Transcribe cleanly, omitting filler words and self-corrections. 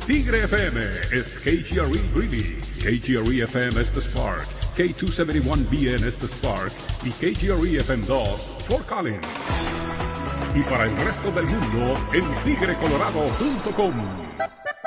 Tigre FM es KGRE Greeley, KGRE FM es The Spark, K271BN es The Spark y KGRE FM 2 Fort Collins. Y para el resto del mundo en tigrecolorado.com.